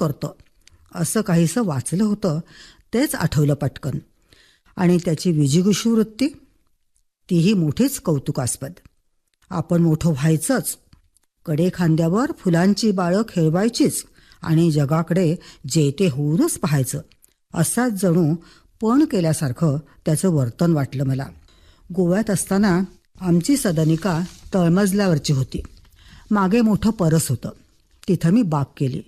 करतं असं काहीसं वाचलं होतं, तेच आठवलं पटकन. आणि त्याची विजिगुषू वृत्ती, तीही मोठीच कौतुकास्पद. आपण मोठं व्हायचंच, कडे खांद्यावर फुलांची बाळं खेळवायचीच आणि जगाकडे जे ते होऊनच पाहायचं, असाच जणू पण केल्यासारखं त्याचं वर्तन वाटलं मला. गोव्यात असताना आमची सदनिका तळमजल्यावरची होती. मागे मोठं परस होतं, तिथं मी बाग केली.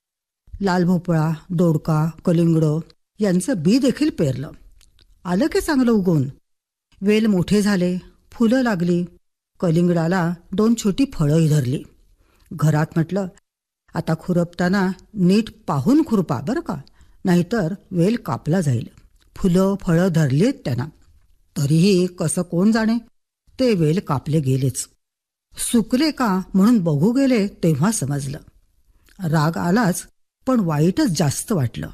लाल भोपळा, दोडका, कलिंगड यांचं बी देखील पेरलं. आलं की चांगलं उगवून. वेल मोठे झाले, फुलं लागली, कलिंगडाला 2 छोटी फळंही धरली. घरात म्हटलं, आता खुरपताना नीट पाहून खुरपा बरं का, नाहीतर वेल कापला जाईल. फुलं फळं धरलीत त्यांना. तरीही कसं कोण जाणे, ते वेल कापले गेलेच. सुकले का म्हणून बघू गेले तेव्हा समजलं. राग आलाच, पण वाईटच जास्त वाटलं.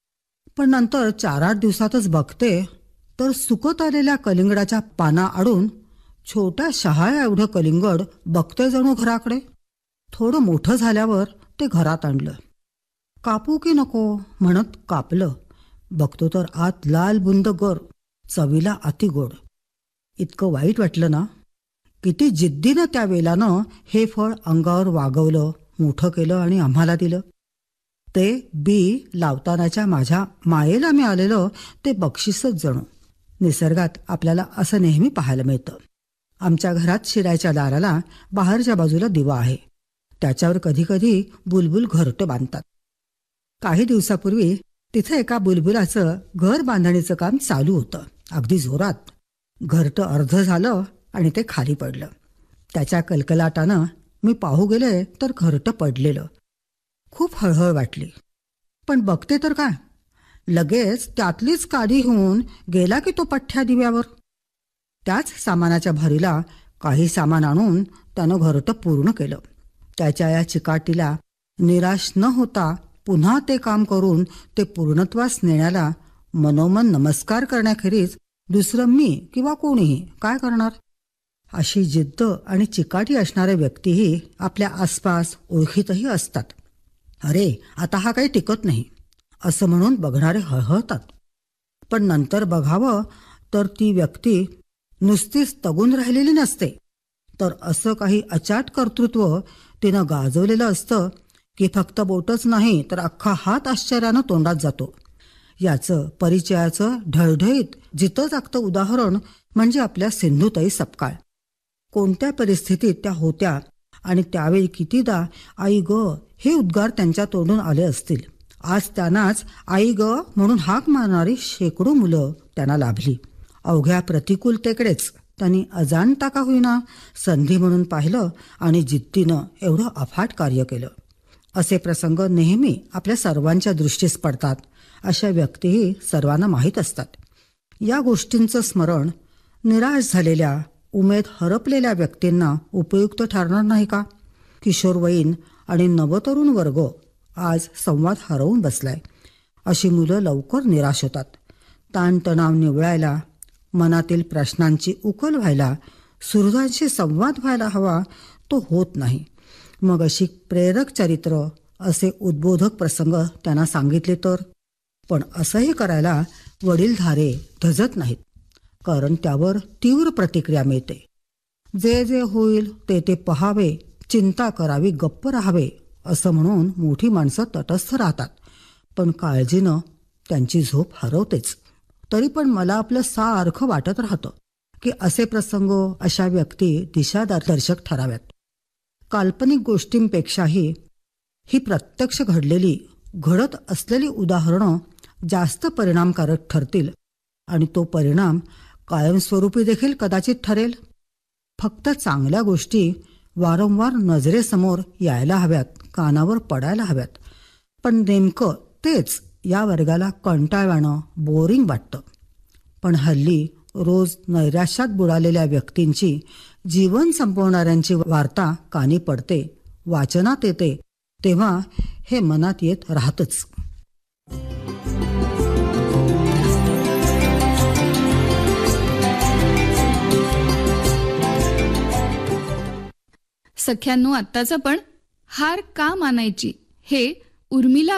पण नंतर 4-8 दिवसातच बघते तर सुकत आलेल्या कलिंगडाच्या पाना आडून छोट्या शहाळ्या एवढं कलिंगड बघते जणू घराकडे. थोडं मोठं झाल्यावर ते घरात आणलं. कापू की नको म्हणत कापलं. बघतो तर आत लाल बुंद गर, चवीला अतिगोड. इतकं वाईट वाटलं ना. किती जिद्दीनं त्या वेलानं हे फळ अंगावर वागवलं, मोठं केलं आणि आम्हाला दिलं. ते बी लावतानाच्या माझ्या मायेला मिळालेलं ते बक्षीसच जणू. निसर्गात आपल्याला असं नेहमी पाहायला मिळतं. आमच्या घरात शिरायच्या दाराला बाहेरच्या बाजूला दिवा आहे. त्याच्यावर कधीकधी बुलबुल घरटं बांधतात. काही दिवसापूर्वी तिथे एका बुलबुलाचं घर बांधणीचं काम चालू होतं, अगदी जोरात. घरटं अर्ध झालं आणि ते खाली पडलं. त्याच्या कलकलाटानं मी पाहू गेले तर घरटं पडलेलं. खूप हळहळ वाटली. पण बघते तर काय, लगेच त्यातलीच काडी होऊन गेला की तो पठ्ठ्या दिव्यावर. त्याच सामानाच्या भरीला काही सामान आणून त्यानं घरटं पूर्ण केलं. त्याच्या या चिकाटीला निराश न होता पुन्हा ते काम करून ते पूर्णत्वास नेण्याला मनोमन नमस्कार करण्याखेरीज दुसरं मी किंवा कोणीही काय करणार. अशी जिद्द आणि चिकाटी असणाऱ्या व्यक्तीही आपल्या आसपास ओळखीतही असतात. अरे आता हा काही टिकत नाही असं म्हणून बघणारे हळहळतात. पण नंतर बघावं तर ती व्यक्ती नुसतीच तगून राहिलेली नसते, तर असं काही अचाट कर्तृत्व तिनं गाजवलेलं असतं की फक्त बोटच नाही तर अख्खा हात आश्चर्यानं तोंडात जातो. याचं परिचयाचं ढळढळीत जिथं जागतं उदाहरण म्हणजे आपल्या सिंधुताई सपकाळ. कोणत्या परिस्थितीत त्या होत्या आणि त्यावेळी कितीदा आई ग हे उद्गार त्यांच्या तोंडून आले असतील. आज त्यांनाच आई ग म्हणून हाक मारणारी शेकडो मुलं त्यांना लाभली. अवघ्या प्रतिकूलतेकडेच त्यांनी अजाणता का होईना संधी म्हणून पाहिलं आणि जिद्दीनं एवढं अफाट कार्य केलं. असे प्रसंग नेहमी आपल्या सर्वांच्या दृष्टीस पडतात. अशा व्यक्तीही सर्वांना माहीत असतात. या गोष्टींचं स्मरण निराश झालेल्या, उमेद हरपलेल्या व्यक्तींना उपयुक्त ठरणार नाही का? किशोरवयीन आणि नवतरुण वर्ग आज संवाद हरवून बसलाय. अशी मुलं लवकर निराश होतात. ताणतणाव निवळायला, मनातील प्रश्नांची उकल व्हायला, सुहृदांशी संवाद व्हायला हवा, तो होत नाही. मग अशी प्रेरक चरित्र, असे उद्बोधक प्रसंग त्यांना सांगितले तर. पण असंही करायला वडीलधारे धजत नाहीत, कारण त्यावर तीव्र प्रतिक्रिया मिळते. जे जे होईल ते ते पहावे, चिंता करावी, गप्प राहावे असं म्हणून मोठी माणसं तटस्थ राहतात. पण काळजीनं त्यांची झोप हरवतेच. तरी पण मला आपलं सारखं वाटत राहतं की असे प्रसंग, अशा व्यक्ती दिशादर्शक ठराव्यात. काल्पनिक गोष्टींपेक्षाही ही प्रत्यक्ष घडलेली, घडत असलेली उदाहरणं जास्त परिणामकारक ठरतील आणि तो परिणाम कायमस्वरूपी देखील कदाचित ठरेल. फक्त चांगल्या गोष्टी वारंवार नजरेसमोर यायला हव्यात, कानावर पडायला हव्यात. पण नेमकं तेच या वर्गाला कंटाळवाणं, बोरिंग वाटतं. पण हल्ली रोज नैराश्यात बुडालेल्या व्यक्तींची, जीवन संपवणाऱ्यांची वार्ता कानी पडते, वाचनात येते, तेव्हा हे मनात येत राहतच. सख्यांनो, आत्ताच आपण हार का मानायची हे उर्मिला